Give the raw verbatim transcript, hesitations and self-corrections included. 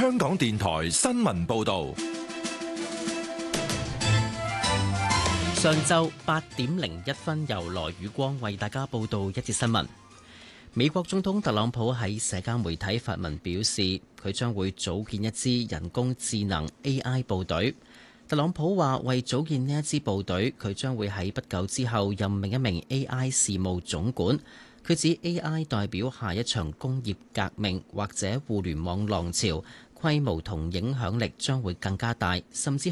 香港電台新聞報道。 上晝八點零一分，由羅宇光為大家報道一節新聞。美國總統特朗普喺社交媒體發文表示，佢將會組建一支人工智能 A I 部隊。特朗普話，為組建呢一支部隊，佢將會喺不久之後任命一名 A I 事務總管。佢指 A I 代表下一場工業革命或者互聯網浪潮，規模同影響力將會更加大，甚至